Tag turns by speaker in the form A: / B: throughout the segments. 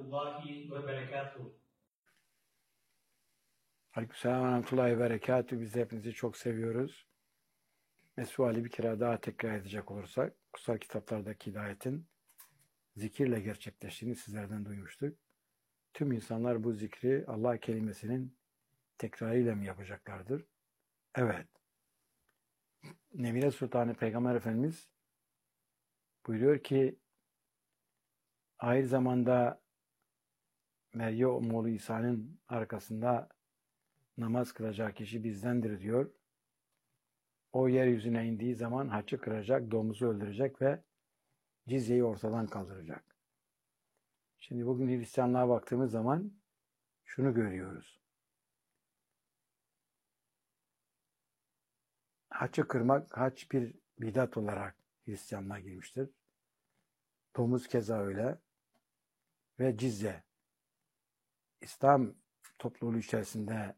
A: rahmetullahi ve berekatuhu.
B: Aleykümselam ve rahmetullahi ve berekatuhu. Biz hepinizi çok seviyoruz. Mesuali bir kere daha tekrar edecek olursak, kutsal kitaplardaki hidayetin zikirle gerçekleştiğini sizlerden duymuştuk. Tüm insanlar bu zikri Allah kelimesinin tekrarıyla mı yapacaklardır? Evet. Nebine Sultanı Peygamber Efendimiz buyuruyor ki ahir zamanda Meryem oğlu İsa'nın arkasında namaz kılacak kişi bizdendir diyor. O yeryüzüne indiği zaman haçı kıracak, domuzu öldürecek ve cizyeyi ortadan kaldıracak. Şimdi bugün Hristiyanlığa baktığımız zaman şunu görüyoruz. Haçı kırmak, haç bir bidat olarak Hristiyanlığa girmiştir. Domuz keza öyle ve cizye. İslam topluluğu içerisinde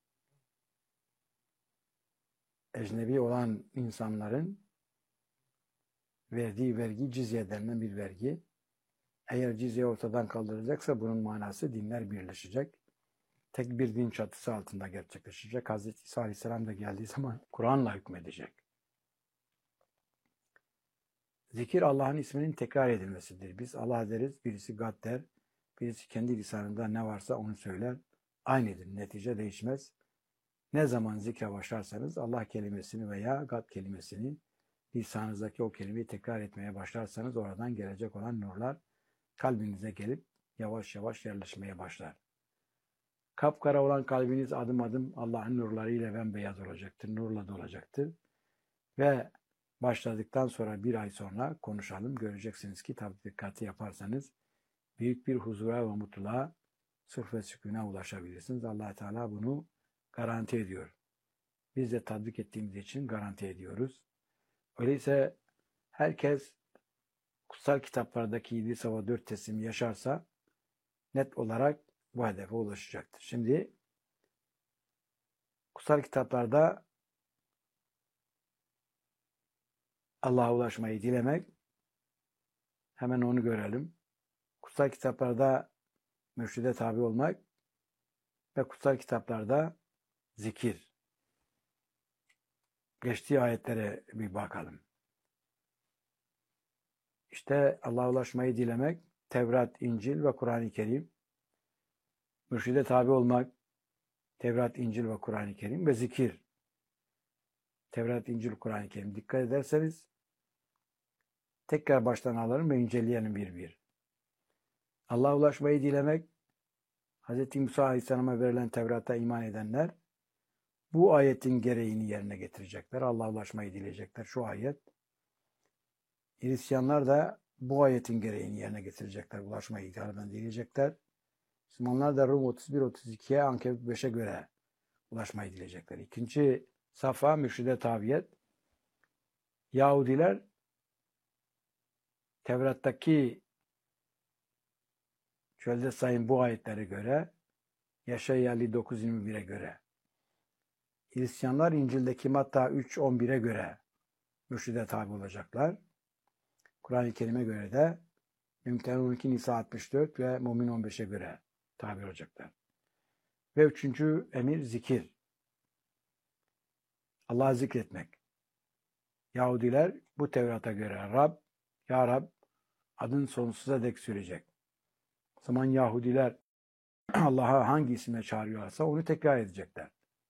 B: ecnebi olan insanların verdiği vergi cizye denilen bir vergi. Eğer cizye ortadan kaldırılacaksa bunun manası dinler birleşecek. Tek bir din çatısı altında gerçekleşecek. Hazreti İsa Aleyhisselam da geldiği zaman Kur'an'la hükmedecek. Zikir Allah'ın isminin tekrar edilmesidir. Biz Allah deriz, birisi God der, birisi kendi lisanında ne varsa onu söyler. Aynıdır, netice değişmez. Ne zaman zikre başlarsanız Allah kelimesini veya God kelimesini lisanınızdaki o kelimeyi tekrar etmeye başlarsanız oradan gelecek olan nurlar kalbinize gelip yavaş yavaş yerleşmeye başlar. Kapkara olan kalbiniz adım adım Allah'ın nurlarıyla bembeyaz olacaktır, nurla dolacaktır. Ve başladıktan sonra bir ay sonra konuşalım. Göreceksiniz ki tabi dikkati yaparsanız büyük bir huzura ve mutluluğa, sırf ve sükûne ulaşabilirsiniz. Allah Teala bunu garanti ediyor. Biz de tatbik ettiğimiz için garanti ediyoruz. Öyleyse herkes kutsal kitaplardaki 7 sava 4 teslimi yaşarsa net olarak bu hedefe ulaşacaktır. Şimdi kutsal kitaplarda Allah'a ulaşmayı dilemek, hemen onu görelim. Kutsal kitaplarda mürşide tabi olmak ve kutsal kitaplarda zikir. Geçtiği ayetlere bir bakalım. İşte Allah'a ulaşmayı dilemek, Tevrat, İncil ve Kur'an-ı Kerim. Mürşide tabi olmak, Tevrat, İncil ve Kur'an-ı Kerim ve zikir. Tevrat, İncil, Kur'an-ı Kerim. Dikkat ederseniz tekrar baştan alalım ve inceleyelim bir bir. Allah'a ulaşmayı dilemek, Hz. Musa Aleyhisselam'a verilen Tevrat'a iman edenler bu ayetin gereğini yerine getirecekler. Allah'a ulaşmayı dileyecekler. Şu ayet. Hristiyanlar da bu ayetin gereğini yerine getirecekler. Ulaşmayı itibarından dileyecekler. Müslümanlar da Rum 31-32'ye, Ankebut 5'e göre ulaşmayı dileyecekler. İkinci safa mürşide tabiyet. Yahudiler Tevrat'taki çölde sayın bu ayetlere göre, Yaşaya 59-21'e göre. Hristiyanlar İncil'deki Matta 3-11'e göre mürşide tabi olacaklar. Kur'an-ı Kerim'e göre de Mümtehine 12 Nisa 64 ve Mümin 15'e göre tabi olacaklar. Ve üçüncü emir zikir. Allah'ı zikretmek. Yahudiler bu Tevrat'a göre Rab, Ya Rab adın sonsuza dek sürecek. O zaman Yahudiler Allah'a hangi isimle çağırıyorlarsa onu tekrar edecekler.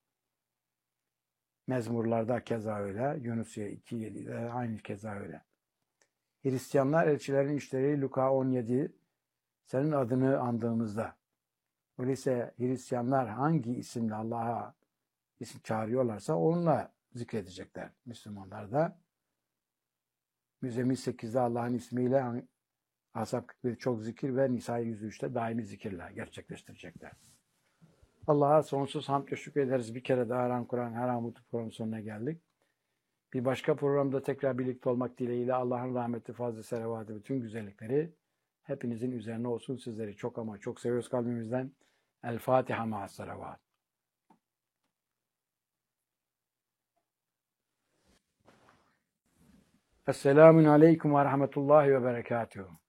B: Mezmurlarda keza öyle, Yunusya 2.7'de aynı keza öyle. Hristiyanlar elçilerin işleri Luka 17 senin adını andığımızda. Öyleyse Hristiyanlar hangi isimle Allah'a isim çağırıyorlarsa onunla zikredecekler. Müslümanlar da Müzzemmil 8'de Allah'ın ismiyle, Ashab 41 çok zikir ve Nisa 103'te daimi zikirle gerçekleştirecekler. Allah'a sonsuz hamd ve şükrederiz. Bir kere daha Kur'an her an mutlu programın sonuna geldik. Bir başka programda tekrar birlikte olmak dileğiyle Allah'ın rahmeti, fazla selavatı, bütün güzellikleri hepinizin üzerine olsun. Sizleri çok ama çok seviyoruz kalbimizden. El Fatiha ma'as selavat. Esselamun aleyküm ve rahmetullahi ve berekatuhu.